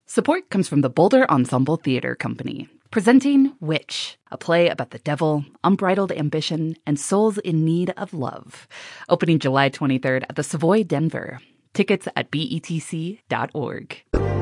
Support comes from the Boulder Ensemble Theater Company, presenting Witch, a play about the devil, unbridled ambition, and souls in need of love. Opening July 23rd at the Savoy Denver. Tickets at betc.org.